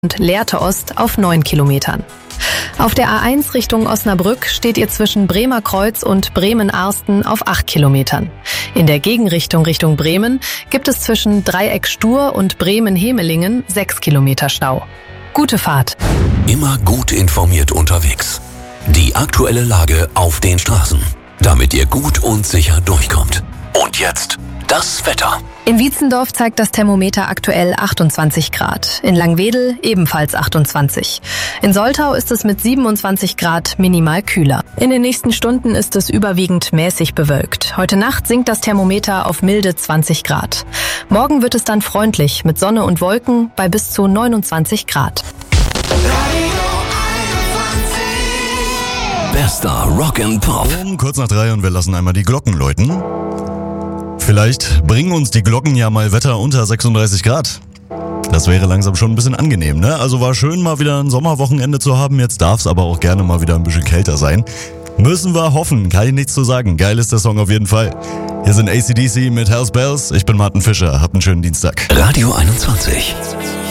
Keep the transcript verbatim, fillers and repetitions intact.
und Lehrte Ost auf neun Kilometern. Auf der A eins Richtung Osnabrück steht ihr zwischen Bremer Kreuz und Bremen-Arsten auf acht Kilometern. In der Gegenrichtung Richtung Bremen gibt es zwischen Dreieck Stur und Bremen-Hemelingen sechs Kilometer Stau. Gute Fahrt. Immer gut informiert unterwegs. Die aktuelle Lage auf den Straßen, damit ihr gut und sicher durchkommt. Und jetzt das Wetter. In Wietzendorf zeigt das Thermometer aktuell achtundzwanzig Grad. In Langwedel ebenfalls achtundzwanzig. In Soltau ist es mit siebenundzwanzig Grad minimal kühler. In den nächsten Stunden ist es überwiegend mäßig bewölkt. Heute Nacht sinkt das Thermometer auf milde zwanzig Grad. Morgen wird es dann freundlich mit Sonne und Wolken bei bis zu neunundzwanzig Grad. Bester Rock and Pop. Um kurz nach drei und wir lassen einmal die Glocken läuten. Vielleicht bringen uns die Glocken ja mal Wetter unter sechsunddreißig Grad. Das wäre langsam schon ein bisschen angenehm, ne? Also war schön, mal wieder ein Sommerwochenende zu haben. Jetzt darf es aber auch gerne mal wieder ein bisschen kälter sein. Müssen wir hoffen, kann ich nichts zu sagen. Geil ist der Song auf jeden Fall. Hier sind A C D C mit Hells Bells. Ich bin Martin Fischer. Habt einen schönen Dienstag. Radio einundzwanzig.